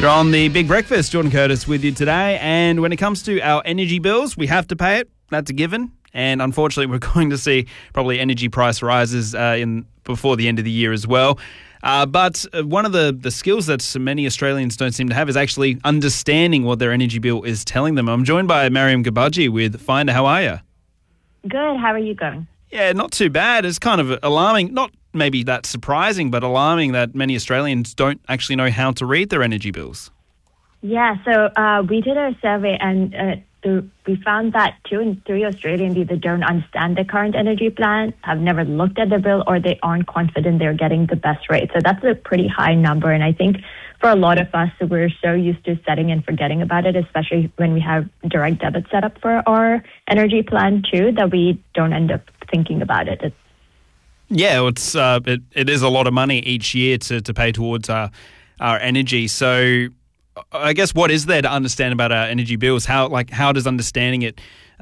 You're on the Big Breakfast. Jordan Curtis with you today. And when it comes to our energy bills, we have to pay it. That's a given. And unfortunately, we're going to see probably energy price rises before the end of the year as well. But one of the skills that so many Australians don't seem to have is actually understanding what their energy bill is telling them. I'm joined by Mariam Gabaji with Finder. How are you? Good. How are you going? Yeah, not too bad. It's kind of alarming, not maybe that surprising, but alarming that many Australians don't actually know how to read their energy bills. Yeah, so we did a survey and we found that 2 in 3 Australians either don't understand their current energy plan, have never looked at the bill, or they aren't confident they're getting the best rate. So that's a pretty high number. And I think for a lot of us, we're so used to setting and forgetting about it, especially when we have direct debit set up for our energy plan too, that we don't end up thinking about it. Yeah, it is a lot of money each year to pay towards our energy. So I guess what is there to understand about our energy bills? How does understanding it,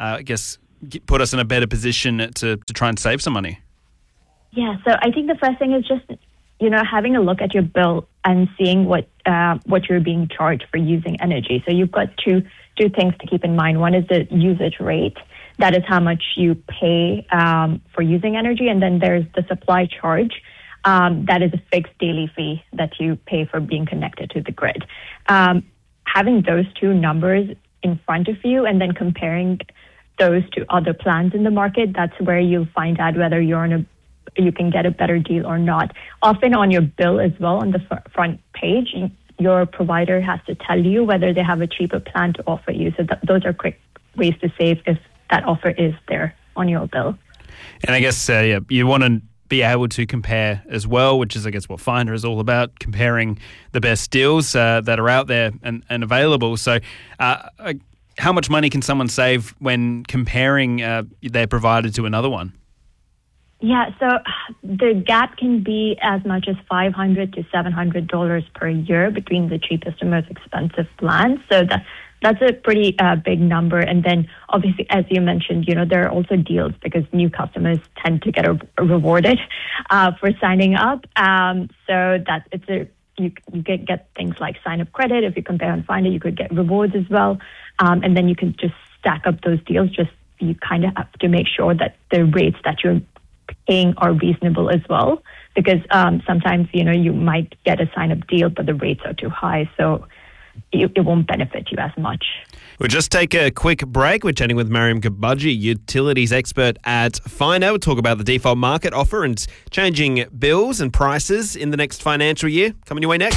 put us in a better position to try and save some money? Yeah, so I think the first thing is just, having a look at your bill and seeing what you're being charged for using energy. So you've got two things to keep in mind. One is the usage rate. That is how much you pay for using energy. And then there's the supply charge. That is a fixed daily fee that you pay for being connected to the grid. Having those two numbers in front of you and then comparing those to other plans in the market, that's where you'll find out whether you can get a better deal or not. Often on your bill as well, on the front page, your provider has to tell you whether they have a cheaper plan to offer you. So those are quick ways to save if that offer is there on your bill. And I guess you want to be able to compare as well, which is, I guess, what Finder is all about, comparing the best deals that are out there and available. So how much money can someone save when comparing their provider to another one? Yeah, so the gap can be as much as $500 to $700 per year between the cheapest and most expensive plans. So that's a pretty big number. And then obviously, as you mentioned, there are also deals because new customers tend to get rewarded for signing up. So you could get things like sign up credit. If you compare on Finder, you could get rewards as well. And then you can just stack up those deals. You kind of have to make sure that the rates that you're paying are reasonable as well. Because sometimes, you might get a sign up deal, but the rates are too high. So it won't benefit you as much. We'll just take a quick break. We're chatting with Mariam Gabaji, utilities expert at Finder. We'll talk about the default market offer and changing bills and prices in the next financial year. Coming your way next.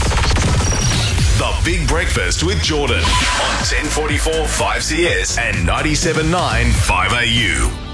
The Big Breakfast with Jordan on 1044 5CS and 97.9 5AU.